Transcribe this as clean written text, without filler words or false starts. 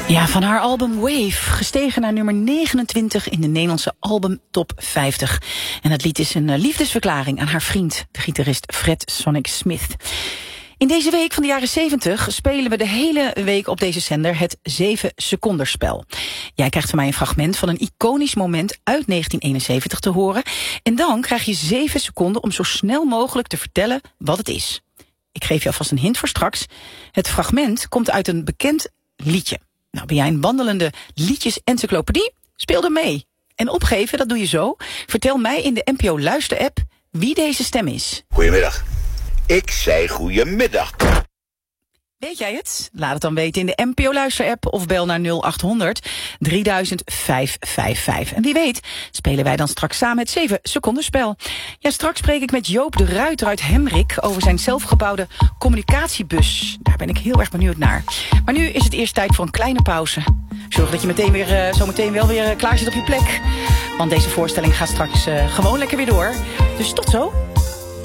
Ja, van haar album Wave, gestegen naar nummer 29 in de Nederlandse album Top 50. En het lied is een liefdesverklaring aan haar vriend, de gitarist Fred Sonic Smith. In deze week van de jaren 70 spelen we de hele week op deze zender het 7-seconderspel. Jij krijgt van mij een fragment van een iconisch moment uit 1971 te horen. En dan krijg je 7 seconden om zo snel mogelijk te vertellen wat het is. Ik geef je alvast een hint voor straks. Het fragment komt uit een bekend liedje. Nou, ben jij een wandelende liedjes-encyclopedie? Speel er mee. En opgeven, dat doe je zo. Vertel mij in de NPO Luister-app wie deze stem is. Goedemiddag. Ik zei goedemiddag. Weet jij het? Laat het dan weten in de NPO Luister-app of bel naar 0800 3555. En wie weet spelen wij dan straks samen het 7-secondenspel. Ja, straks spreek ik met Joop de Ruiter uit Hemrik over zijn zelfgebouwde communicatiebus. Daar ben ik heel erg benieuwd naar. Maar nu is het eerst tijd voor een kleine pauze. Zorg dat je zometeen wel weer klaar zit op je plek. Want deze voorstelling gaat straks gewoon lekker weer door. Dus tot zo.